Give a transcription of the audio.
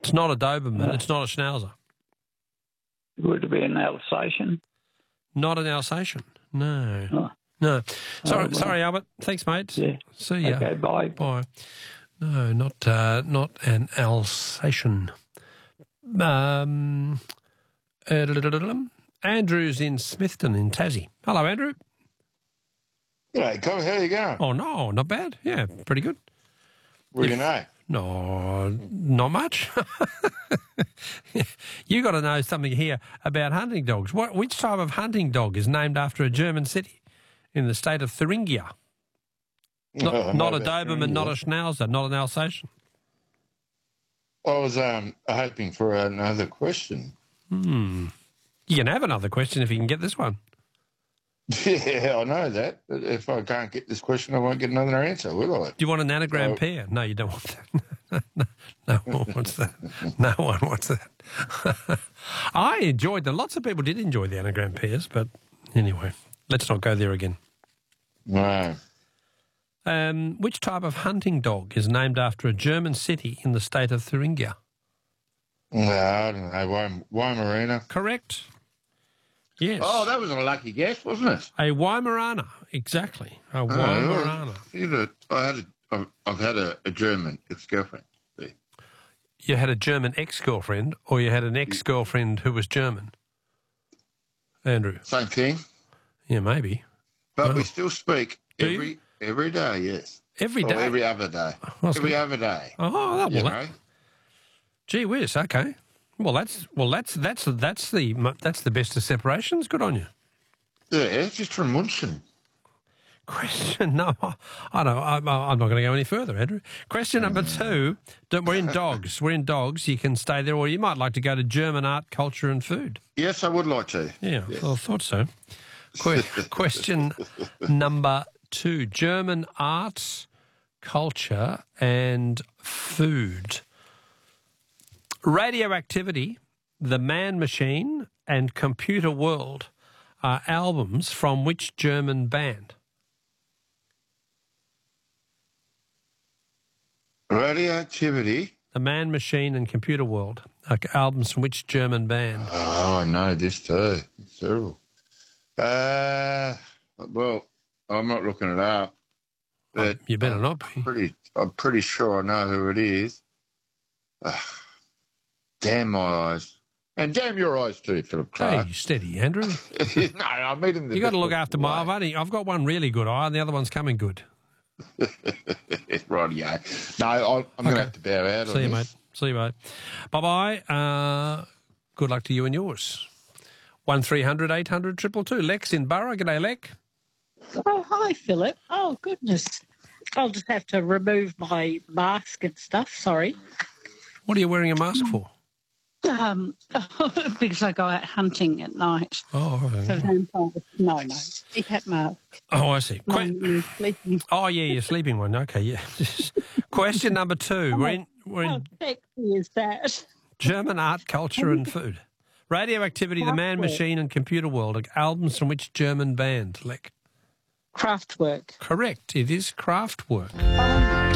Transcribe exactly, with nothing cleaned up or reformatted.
It's not a Doberman. Uh, it's not a Schnauzer. Would it be an Alsatian? Not an Alsatian. No. Oh. No. Sorry, oh, well. sorry, Albert. Thanks, mate. Yeah. See ya. Okay, bye. Bye. No, not uh, not an Alsatian. Um, uh, Andrew's in Smithton in Tassie. Hello, Andrew. G'day, Cobb. How you going? Oh, no, not bad. Yeah, pretty good. What do if, you know? No, not much. You got to know something here about hunting dogs. What, which type of hunting dog is named after a German city in the state of Thuringia? Not, Oh, not a about Doberman, Thuringia. not a Schnauzer, not an Alsatian. I was um, hoping for another question. Hmm. You can have another question if you can get this one. Yeah, I know that. But if I can't get this question, I won't get another answer, will I? Do you want an anagram Oh. pair? No, you don't want that. no, no one wants that. No one wants that. I enjoyed them. Lots of people did enjoy the anagram pairs, but anyway, let's not go there again. No. Um, which type of hunting dog is named after a German city in the state of Thuringia? No, I don't know. Weim- Weimaraner. Correct. Yes. Oh, that was a lucky guess, wasn't it? A Weimaraner, exactly. A Oh, Weimaraner. you know, I had a, I've, I've had a, a German ex-girlfriend. See. You had a German ex-girlfriend, or you had an ex-girlfriend who was German? Andrew? Same thing, Yeah, maybe. but Oh. we still speak Do you? every every day. Yes, Every or day? every other day. That's Every good. other day. Oh, that, You well, know. that, gee whiz, okay. Well, that's well, that's that's that's the that's the best of separations. Good on you. Yeah, it's just from Munchen. Question no, I don't. I'm, I'm not going to go any further, Andrew. Question number two. Don't- We're in dogs. We're in dogs. You can stay there, or you might like to go to German art, culture, and food. Yes, I would like to. Yeah, Yes. well, I thought so. Que- question number two. German art, culture, and food. Radioactivity, The Man Machine, and Computer World are albums from which German band? Radioactivity. The Man Machine and Computer World are albums from which German band? Oh, I know this too. It's terrible. Uh, well, I'm not looking it up. But You better not be. pretty, I'm pretty sure I know who it is. Ah, damn my eyes. And damn your eyes too, Philip Clark. Hey, steady, Andrew. no, I mean in the You got to best look after my. I've way. only. I've got one really good eye, and the other one's coming good. Rightio. No, I, I'm going to have to bow out. See on you, this. mate. See you, mate. Bye bye. Uh, good luck to you and yours. One three hundred eight hundred triple two. Lex in Borough. G'day, Lex. Oh, hi, Philip. Oh, goodness. I'll just have to remove my mask and stuff. Sorry. What are you wearing a mask for? Um, because I go out hunting at night. Oh, For okay. vampires. No, no. Keep that mask. Oh, I see. No, Que- you're sleeping. oh, yeah, you're sleeping one. Okay, yeah. Question number two. We're in, we're How in sexy is that? German art, culture, and food. Radioactivity, The Man Kraftwerk. Machine, and Computer World are albums from which German band, Lex? Kraftwerk. Correct. It is Kraftwerk. Oh,